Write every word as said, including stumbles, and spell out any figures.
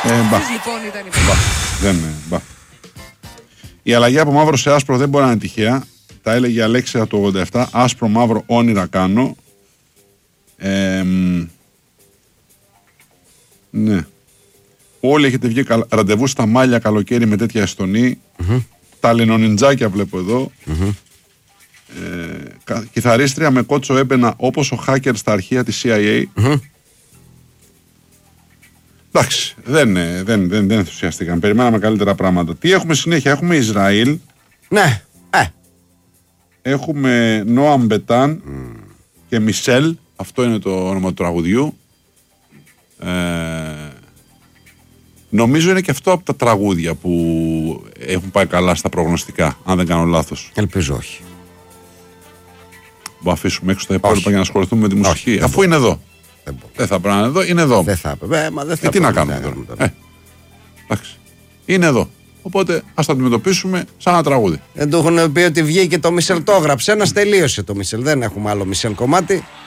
Ε, μπα. Λοιπόν, ήταν η μπα. Δεν είναι. Μπα. Η αλλαγή από μαύρο σε άσπρο δεν μπορεί να είναι τυχαία. Τα έλεγε η Αλέξια το ογδόντα επτά. Άσπρο μαύρο όνειρα κάνω. Ε, ναι. Όλοι έχετε βγει καλ... ραντεβού στα μάλια καλοκαίρι με τέτοια εστονή. Mm-hmm. Τα λινονιντζάκια βλέπω εδώ. Mm-hmm. Ε, κιθαρίστρια με κότσο έμπαινα όπως ο hacker στα αρχεία της σι άι έι. Mm-hmm. Εντάξει, δεν, δεν, δεν, δεν ενθουσιαστήκαν. Περιμέναμε καλύτερα πράγματα. Τι έχουμε συνέχεια, έχουμε Ισραήλ. Ναι. Ε. Έχουμε Νόαμ Μπετάν mm. και Μισελ. Αυτό είναι το όνομα του τραγουδιού. Ε, νομίζω είναι και αυτό από τα τραγούδια που έχουν πάει καλά στα προγνωστικά, αν δεν κάνω λάθος. Ελπίζω όχι. Που αφήσουμε έξω τα υπόλοιπα για να ασχοληθούμε με τη μουσική. Όχι, αφού είναι εδώ. Δεν, δεν θα πρέπει να είναι εδώ, είναι εδώ. Δεν θα έπρεπε. Μα δεν θα ε, τι να κάνουμε τώρα. Ε, εντάξει. Είναι εδώ. Οπότε ας το αντιμετωπίσουμε σαν ένα τραγούδι. Δεν του έχουν πει ότι βγήκε το Μισελ, το έγραψε. Ένας τελείωσε το Μισελ. Δεν έχουμε άλλο Μισελ κομμάτι.